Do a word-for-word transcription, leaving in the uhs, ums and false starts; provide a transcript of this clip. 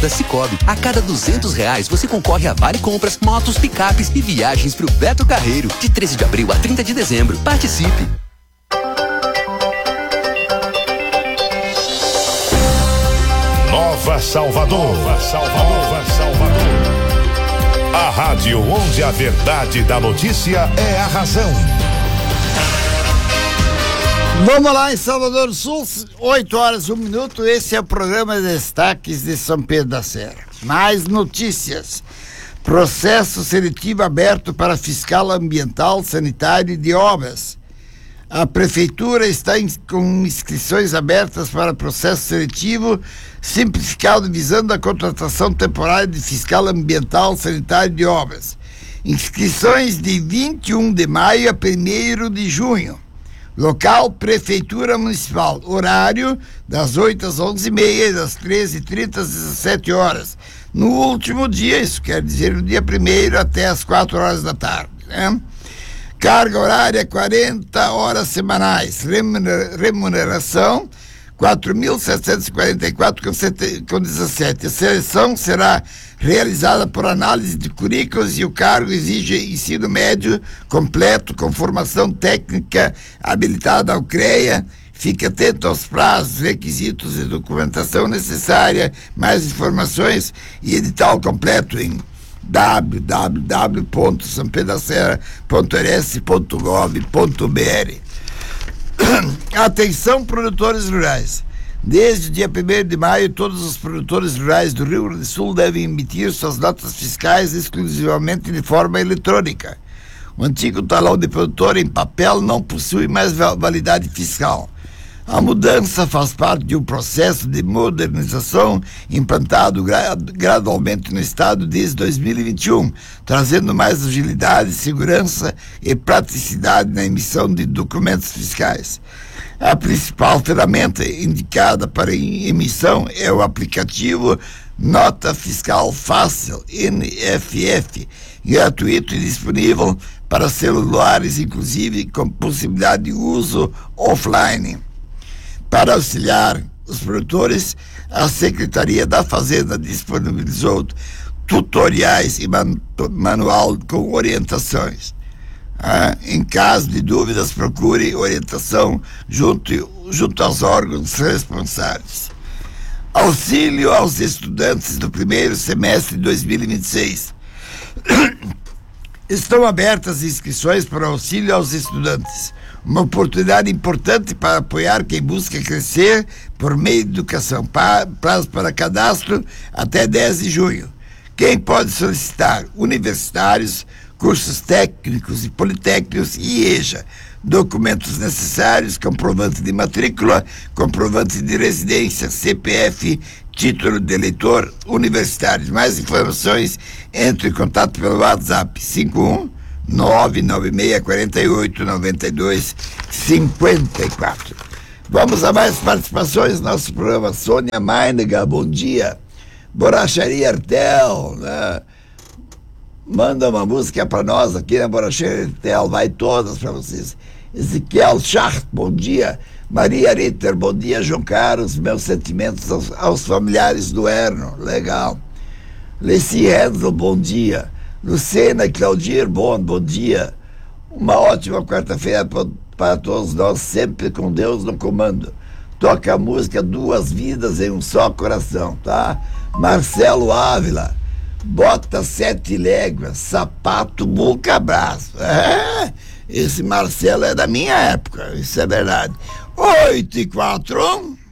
da Cicobi. A cada duzentos reais você concorre a vale compras, motos, picapes e viagens pro Beto Carreiro. De treze de abril a trinta de dezembro. Participe! Nova Salvador, Nova Salvador, Nova Salvador. A rádio onde a verdade da notícia é a razão. Vamos lá em Salvador do Sul, oito horas, um minuto. Esse é o programa de Destaques de São Pedro da Serra. Mais notícias. Processo seletivo aberto para fiscal ambiental, sanitário e de obras. A prefeitura está in, com inscrições abertas para processo seletivo simplificado visando a contratação temporária de fiscal ambiental, sanitário e de obras. Inscrições de vinte e um de maio a primeiro de junho. Local, Prefeitura Municipal. Horário, das oito às onze e meia e das treze e trinta às dezessete horas. No último dia, isso quer dizer no dia primeiro até às quatro horas da tarde, né? Carga horária, quarenta horas semanais. Remuneração, quatro mil setecentos e quarenta e quatro com dezessete. A seleção será realizada por análise de currículos e o cargo exige ensino médio completo com formação técnica habilitada ao CREA. Fique atento aos prazos, requisitos e documentação necessária. Mais informações e edital completo em w w w ponto são pedro da serra ponto r s ponto gov ponto b r. Atenção, produtores rurais. Desde o dia primeiro de maio, todos os produtores rurais do Rio Grande do Sul devem emitir suas notas fiscais exclusivamente de forma eletrônica. O antigo talão de produtor em papel não possui mais validade fiscal. A mudança faz parte de um processo de modernização implantado gra- gradualmente no Estado desde dois mil e vinte e um, trazendo mais agilidade, segurança e praticidade na emissão de documentos fiscais. A principal ferramenta indicada para emissão é o aplicativo Nota Fiscal Fácil, N F F, gratuito e disponível para celulares, inclusive com possibilidade de uso offline. Para auxiliar os produtores, a Secretaria da Fazenda disponibilizou tutoriais e man- manual com orientações. Ah, em caso de dúvidas, procure orientação junto, junto aos órgãos responsáveis. Auxílio aos estudantes do primeiro semestre de dois mil e vinte e seis. Estão abertas inscrições para auxílio aos estudantes. Uma oportunidade importante para apoiar quem busca crescer por meio de educação. Prazo para cadastro até dez de junho. Quem pode solicitar? Universitários, cursos técnicos e politécnicos e I E J A. Documentos necessários: comprovante de matrícula, comprovante de residência, C P F, título de eleitor, universitários. Mais informações, entre em contato pelo WhatsApp cinco um nove nove seis quatro oito nove dois cinco quatro. Vamos a mais participações no nosso programa. Sônia Meinega, bom dia. Borracharia Artel, né? Manda uma música para nós aqui na Borracharia Artel, vai todas para vocês. Ezequiel Schacht, bom dia. Maria Ritter, bom dia. João Carlos, meus sentimentos aos, aos familiares do Erno, legal. Leci Hensel, bom dia. Lucena Claudir, bom, bom dia. Uma ótima quarta-feira para todos nós, sempre com Deus no comando. Toca a música Duas Vidas em um Só Coração, tá? Marcelo Ávila, bota sete léguas, sapato, boca, abraço. É, esse Marcelo é da minha época, isso é verdade. Oito e quatro.